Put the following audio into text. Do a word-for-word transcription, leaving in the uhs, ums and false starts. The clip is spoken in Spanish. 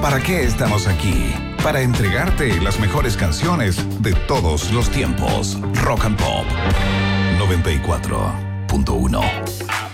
¿Para qué estamos aquí? Para entregarte las mejores canciones de todos los tiempos. Rock and Pop noventa y cuatro punto uno.